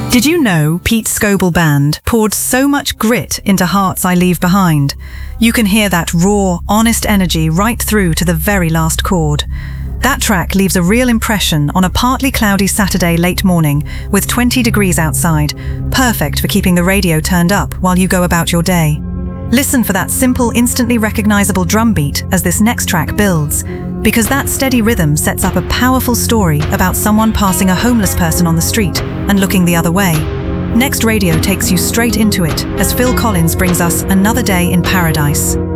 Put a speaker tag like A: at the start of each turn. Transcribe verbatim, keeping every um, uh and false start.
A: Did you know Pete Scoble Band poured so much grit into Hearts I Leave Behind? You can hear that raw, honest energy right through to the very last chord. That track leaves a real impression on a partly cloudy Saturday late morning with twenty degrees outside, perfect for keeping the radio turned up while you go about your day. Listen for that simple, instantly recognizable drum beat as this next track builds, because that steady rhythm sets up a powerful story about someone passing a homeless person on the street and looking the other way. Next Radio takes you straight into it as Phil Collins brings us Another Day in Paradise.